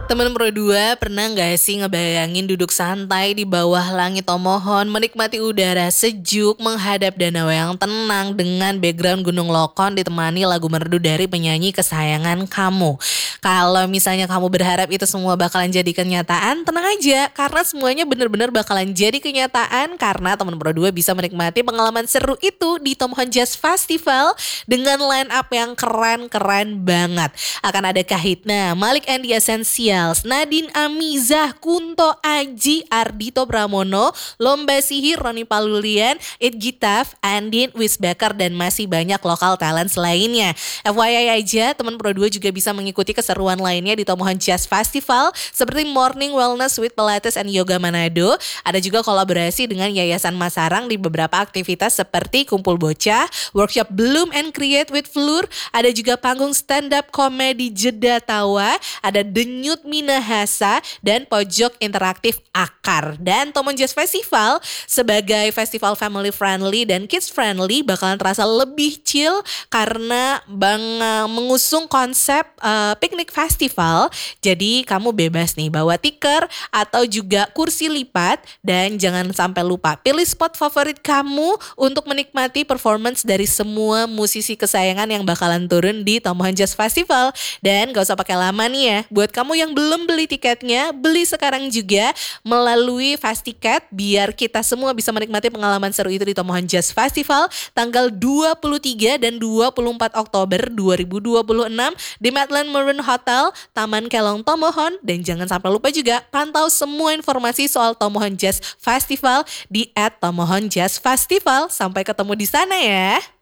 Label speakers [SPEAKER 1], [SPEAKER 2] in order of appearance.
[SPEAKER 1] Temen Pro 2 pernah nggak sih ngebayangin duduk santai di bawah langit Tomohon, menikmati udara sejuk, menghadap danau yang tenang dengan background Gunung Lokon ditemani lagu merdu dari penyanyi kesayangan kamu. Kalau misalnya kamu berharap itu semua bakalan jadi kenyataan, tenang aja karena semuanya bener-bener bakalan jadi kenyataan karena temen Pro 2 bisa menikmati pengalaman seru itu di Tomohon Jazz Festival dengan line up yang keren-keren banget. Akan ada Kahitna, Malik and the Essentials, Nadine Amizah, Kunto Aji, Ardito Pramono, Lomba Sihir, Roni Palulian, It Gitaf, Andin, Wisbaker, dan masih banyak lokal talents lainnya. FYI aja, teman Pro 2 juga bisa mengikuti keseruan lainnya di Tomohon Jazz Festival seperti Morning Wellness with Pilates and Yoga Manado. Ada juga kolaborasi dengan Yayasan Masarang di beberapa aktivitas seperti Kumpul Bocah, workshop Bloom and Create with Flur, ada juga panggung stand up comedy Jeda Tawa, ada Denyut Minahasa, dan pojok interaktif Akar. Dan Tomohon Jazz Festival sebagai festival family friendly dan kids friendly bakalan terasa lebih chill karena mengusung konsep piknik festival. Jadi kamu bebas nih bawa tikar atau juga kursi lipat, dan jangan sampai lupa pilih spot favorit kamu untuk menikmati performance dari semua musisi kesayangan yang bakalan turun di Tomohon Jazz Festival. Dan gak usah pakai lama nih ya, buat kamu yang belum beli tiketnya, beli sekarang juga melalui Fast Ticket biar kita semua bisa menikmati pengalaman seru itu di Tomohon Jazz Festival tanggal 23 dan 24 Oktober 2026 di Madland Maroon Hotel, Taman Kelong Tomohon. Dan jangan sampai lupa juga pantau semua informasi soal Tomohon Jazz Festival di @tomohonjazzfestival. Sampai ketemu di sana ya.